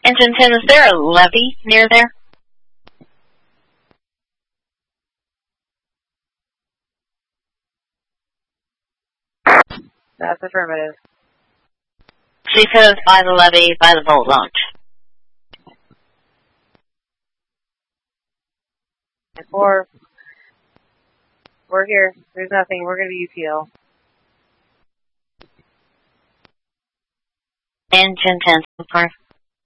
Engine 10, is there a levee near there? That's affirmative. She says by the levee, by the boat launch. Four. We're here. There's nothing. We're going to be UTL. Engine 10, so far.